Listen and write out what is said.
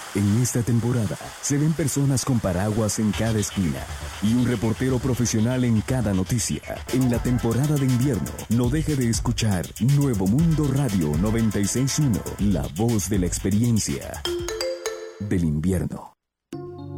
En esta temporada se ven personas con paraguas en cada esquina y un reportero profesional en cada noticia. En la temporada de invierno, no deje de escuchar Nuevo Mundo Radio 96.1, la voz de la experiencia del invierno.